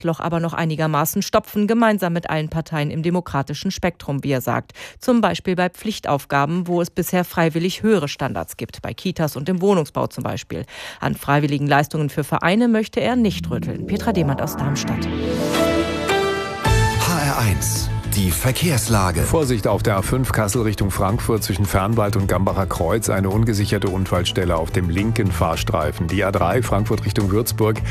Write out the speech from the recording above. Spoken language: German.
Loch aber noch einigermaßen stopfen, gemeinsam mit allen Parteien im demokratischen Spektrum, wie er sagt. Zum Beispiel bei Pflichtaufgaben, wo es bisher freiwillig höhere Standards gibt, bei Kitas und im Wohnungsbau zum Beispiel. An freiwilligen Leistungen für Vereine möchte er nicht rütteln. Petra Demand aus Darmstadt. HR1, die Verkehrslage. Vorsicht auf der A5 Kassel Richtung Frankfurt zwischen Fernwald und Gambacher Kreuz. Eine ungesicherte Unfallstelle auf dem linken Fahrstreifen. Die A3 Frankfurt Richtung Würzburg.